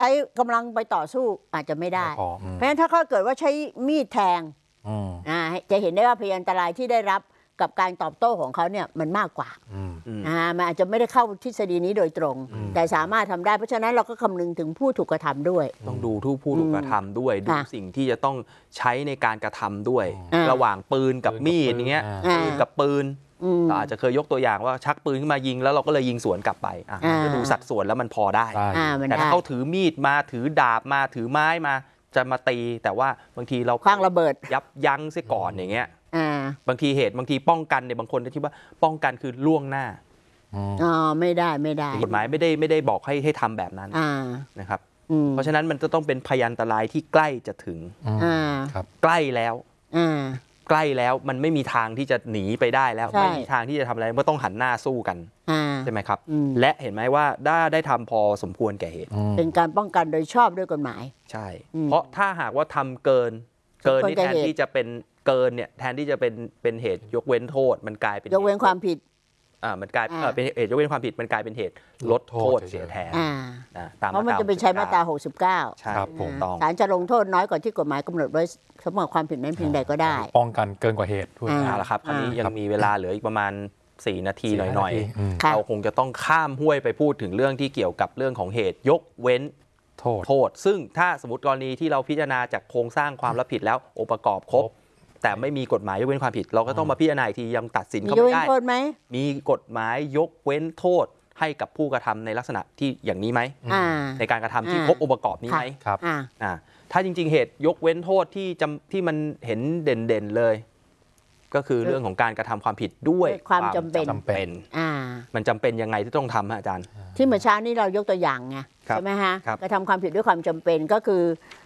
ช้กำลังไปต่อสู้อาจจะไม่ได้เพราะฉะนั้นถ้าเขาเกิดว่าใช้มีดแทงจะเห็นได้ว่าพยานอันตรายที่ได้รับกับการตอบโต้ของเขาเนี่ยมันมากกว่ามันอาจจะไม่ได้เข้าทฤษฎีนี้โดยตรงแต่สามารถทำได้เพราะฉะนั้นเราก็คำนึงถึงผู้ถูกกระทำด้วยต้องดูผู้ถูกกระทำด้วยดูสิ่งที่จะต้องใช้ในการกระทำด้วยระหว่างปืนกับมีดอย่างเงี้ยปืนกับปืนเราอาจจะเคยยกตัวอย่างว่าชักปืนขึ้นมายิงแล้วเราก็เลยยิงสวนกลับไปจะดูสัดส่วนแล้วมันพอได้แต่ถ้าเขาถือมีดมาถือดาบมาถือไม้มาจะมาตีแต่ว่าบางทีเราคว้างระเบิดยับยั้งซะก่อนอย่างเงี้ยบางทีป้องกันเนี่ยบางคนจะคิดว่าป้องกันคือล่วงหน้าไม่ได้กฎหมายไม่ได้บอกให้ทำแบบนั้นนะครับเพราะฉะนั้นมันจะต้องเป็นพยานอันตรายที่ใกล้จะถึงใกล้แล้วมันไม่มีทางที่จะหนีไปได้แล้วไม่มีทางที่จะทำอะไรก็ต้องหันหน้าสู้กันใช่ไหมครับและเห็นไหมว่าได้ทำพอสมควรแก่เหตุเป็นการป้องกันโดยชอบด้วยกฎหมายใช่เพราะถ้าหากว่าทำเกินนี่แทนที่จะเป็นเกินเนี่ยแทนที่จะเป็นเหตุยกเว้นโทษมันกลายเป็นยกเว้นความผิดมันกลายเป็นเหตุยกเว้นความผิดมันกลายเป็นเหตุลดโทษเสียแทนเพราะมันจะเป็นใช้มาตรา69 ใช่ถูกต้องศาลจะลงโทษน้อยกว่าที่กฎหมายกำหนดไว้สำหรับความผิดนั้นเพียงใดก็ได้ป้องกันเกินกว่าเหตุด้วยละครับคราวนี้ยังมีเวลาเหลืออีกประมาณ4 นาทีหน่อยๆเราคงจะต้องข้ามห้วยไปพูดถึงเรื่องที่เกี่ยวกับเรื่องของเหตุยกเว้นโทษซึ่งถ้าสมมติกรณีที่เราพิจารณาจากโครงสร้างความรับผิดแล้วองค์ประกอบครบแต่ไม่มีกฎหมายยกเว้นความผิดเราก็ต้องมาพิจารณาอีกทียังตัดสินเขาไม่ได้มีกฎหมายยกเว้นโทษให้กับผู้กระทำในลักษณะที่อย่างนี้ไหมในการกระทำที่ครบองค์ประกอบนี้ไหมครับถ้าจริงๆเหตุยกเว้นโทษที่มันเห็นเด่นๆเลยก็คือเรื่องของการกระทำความผิดด้วยความจำเป็นมันจำเป็นยังไงที่ต้องทำอาจารย์ที่เมื่อเช้านี้เรายกตัวอย่างไงใช่ไหมฮะกระทำความผิดด้วยความจำเป็นก็คือ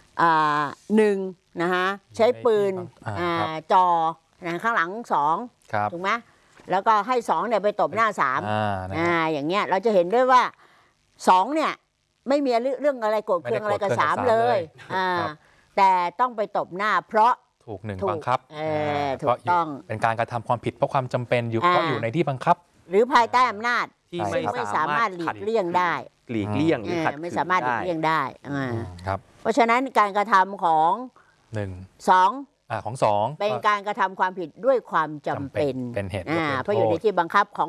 1นะฮะใช้ปืนจ่อข้างหลัง2ถูกไหมแล้วก็ให้2เนี่ยไปตบหน้า3อย่างเงี้ยเราจะเห็นด้วยว่า2เนี่ยไม่มีเรื่องอะไรโกรธเคืองอะไรกับ3เลยแต่ต้องไปตบหน้าเพราะถูก1บังคับถูกต้องเป็นการกระทำความผิดเพราะความจำเป็นอยู่เพราะอยู่ในที่บังคับหรือภายใต้อำนาจที่ไม่สามารถหลีกเลี่ยงได้หรือไม่สามารถหลีกเลี่ยงได้ครับเพราะฉะนั้นการกระทำของ2 ของ2 เป็นการกระทำความผิดด้วยความจำเป็นเป็นเหตุเพราะอยู่ในที่บังคับของ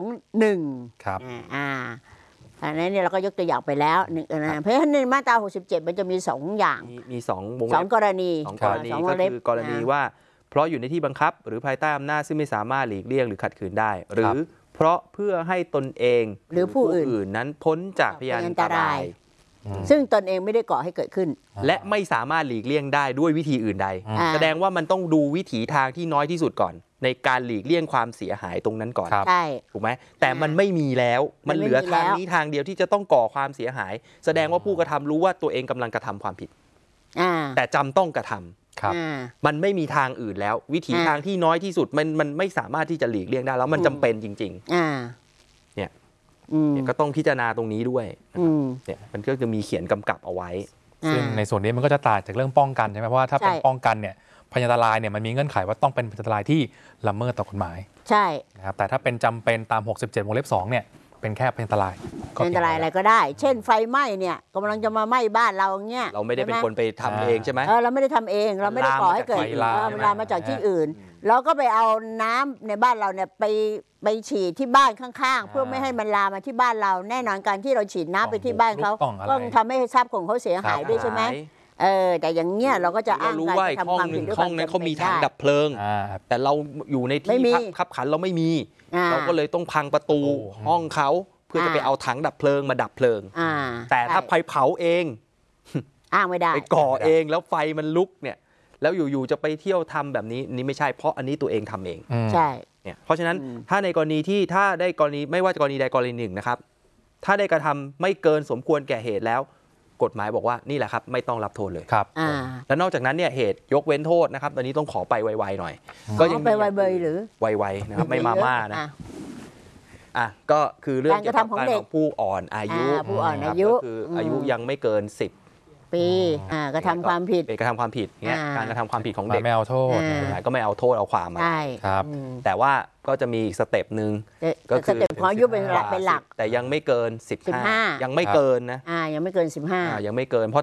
1 ครับอันนี้เนี่ยเราก็ยกตัวอย่างไปแล้วเพราะฉะนั้นในมาตรา67มันจะมี2อย่างมี2 กรณีก็คือกรณีว่าเพราะอยู่ในที่บังคับหรือภายใต้อำนาจซึ่งไม่สามารถหลีกเลี่ยงหรือขัดขืนได้หรือเพราะเพื่อให้ตนเองหรือผู้อื่นนั้นพ้นจากพยานอันตรายซึ่งตนเองไม่ได้ก่อให้เกิดขึ้นและไม่สามารถหลีกเลี่ยงได้ด้วยวิธีอื่นใดแสดงว่ามันต้องดูวิถีทางที่น้อยที่สุดก่อนในการหลีกเลี่ยงความเสียหายตรงนั้นก่อนใช่ถูกไหมแต่มันไม่มีแล้วมันเหลือทางนี้ทางเดียวที่จะต้องก่อความเสียหายแสดงว่าผู้กระทำรู้ว่าตัวเองกำลังกระทำความผิดแต่จำต้องกระทำมันไม่มีทางอื่นแล้ววิถีทางที่น้อยที่สุดมันไม่สามารถที่จะหลีกเลี่ยงได้แล้วมันจำเป็นจริงๆเนี่ยก็ต้องพิจารณาตรงนี้ด้วยเนี่ยมันก็จะมีเขียนกำกับเอาไว้ซึ่งในส่วนนี้มันก็จะต่างจากเรื่องป้องกันใช่ไหมเพราะว่าถ้าเป็นป้องกันเนี่ยพยานอันตรายเนี่ยมันมีเงื่อนไขว่าต้องเป็นพยานอันตรายที่ละเมิดต่อกฎหมายใช่นะครับแต่ถ้าเป็นจำเป็นตาม67 วงเล็บ 2เนี่ยเป็นแค่พยานอันตรายพยานอันตรายอะไรก็ได้เช่นไฟไหม้เนี่ยกำลังจะมาไหม้บ้านเราเงี้ยเราไม่ได้เป็นคนไปทำเองใช่ไหมเราไม่ได้ทำเองเราไม่ได้ก่อให้เกิดเวลามาจากที่อื่นเราก็ไปเอาน้ำในบ้านเราเนี่ยไปฉีดที่บ้านข้างๆเพื่อไม่ให้มันลามมาที่บ้านเราแน่นอนการที่เราฉีดน้ำไปที่บ้านเขาก็ทำให้ทรัพย์ของเขาเสียหายด้วยใช่ไหมแต่อย่างเงี้ยเราก็จะอ้างการทำความผิดด้วยความจำเป็นเขามีถังดับเพลิงแต่เราอยู่ในที่คับขันเราไม่มีเราก็เลยต้องพังประตูห้องเขาเพื่อจะไปเอาถังดับเพลิงมาดับเพลิงแต่ถ้าไฟเผาเองอ้างไม่ได้ไปก่อเองแล้วไฟมันลุกเนี่ยแล้วอยู่ๆจะไปเที่ยวทำแบบนี้นี่ไม่ใช่เพราะอันนี้ตัวเองทำเองใช่เนี่ยเพราะฉะนั้นถ้าในกรณีที่ถ้าได้กรณีไม่ว่าจะกรณีใดกรณีหนึ่งนะครับถ้าได้กระทำไม่เกินสมควรแก่เหตุแล้วกฎหมายบอกว่านี่แหละครับไม่ต้องรับโทษเลยครับแล้วนอกจากนั้นเนี่ยเหตุยกเว้นโทษนะครับตอนนี้ต้องขอไปไวๆหน่อยก็ยังไปไวๆหรือไวๆนะครับไม่มานะก็คือเรื่องการกระทำของเด็กผู้อ่อนอายุก็คืออายุยังไม่เกิน10 ปีกระทำความผิดกระทำความผิดเนี่ยการกระทำความผิดของเด็กไม่เอาโทษก็ไม่เอาโทษเอาความมาครับแต่ว่าก็จะมีอีกสเต็ปหนึ่งก็คือสเต็ปของอายุเป็นหลักแต่ยังไม่เกิน15ยังไม่เกินนะยังไม่เกิน15 ยังไม่เกินเพราะ